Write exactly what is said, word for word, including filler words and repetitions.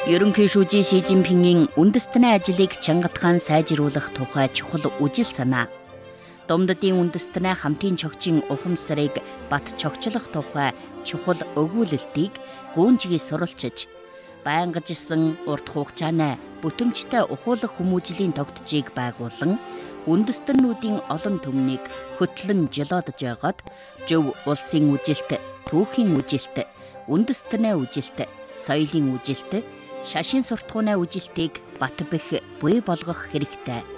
Ерөнхийлөгч Ши Жинпингийн үндэстний ажлыг чангатгаан сайжруулах тухай чухал үжил санаа. Домдодын үндэстний хамтын чогчийн ухамсарыг бат чогчлох тухай чухал өгүүлэлтийг гүнжгий суралцж, байнгажсан урт хугацааны бүтэмжтэй ухуулах хүмүүжлийн тогтцыг байгуулан үндэстнүүдийн олон түмнийг хөтлөн жолоодож байгаад зөв улсын үжилт, түүхийн үжилт, үндэстний үжилт, соёлын үжилт, шашин суртахууны үжилтийг бат бэх буй болгох хэрэгтэй.